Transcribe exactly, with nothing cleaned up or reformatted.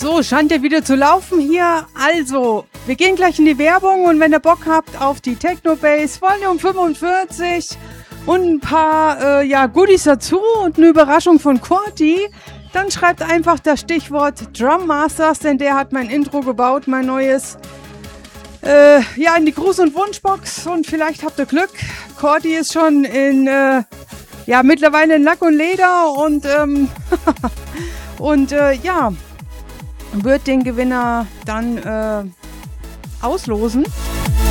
So, scheint ja wieder zu laufen hier. Also, wir gehen gleich in die Werbung und wenn ihr Bock habt auf die Technobase Volume fünfundvierzig und ein paar äh, ja, Goodies dazu und eine Überraschung von Corti, dann schreibt einfach das Stichwort Drum Masters, denn der hat mein Intro gebaut, mein neues, äh, ja, in die Gruß- und Wunschbox und vielleicht habt ihr Glück. Corti ist schon in, äh, ja, mittlerweile in Lack und Leder und, ähm, und, äh, ja, wird den Gewinner dann, äh, auslosen.